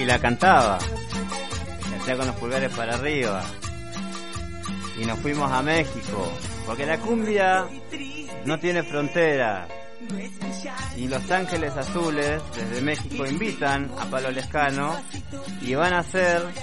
y la cantaba, la hacía con los pulgares para arriba. Y nos fuimos a México, porque la cumbia no tiene frontera. Y Los Ángeles Azules desde México invitan a Palo Lescano y van a hacer